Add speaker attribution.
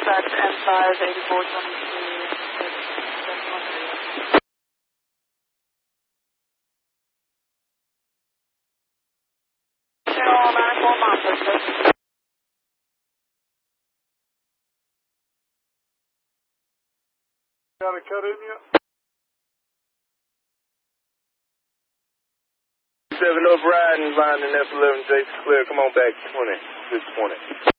Speaker 1: That's M58423.
Speaker 2: Got a cut in you? 7 up riding, line in F11, Jason clear. Come on back, 20, 620.